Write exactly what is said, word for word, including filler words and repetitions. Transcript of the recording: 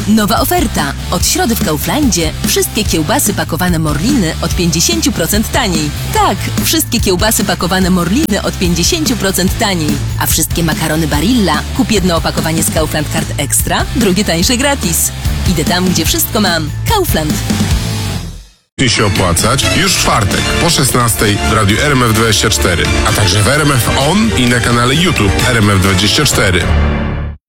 Nowa oferta. Od środy w Kauflandzie wszystkie kiełbasy pakowane Morliny od pięćdziesiąt procent taniej. Tak, wszystkie kiełbasy pakowane Morliny od pięćdziesiąt procent taniej. A wszystkie makarony Barilla. Kup jedno opakowanie z Kaufland Card Extra, drugie tańsze gratis. Idę tam, gdzie wszystko mam. Kaufland. się opłacać już w czwartek po szesnastej w radiu R M F dwadzieścia cztery, a także w R M F On i na kanale YouTube R M F dwadzieścia cztery.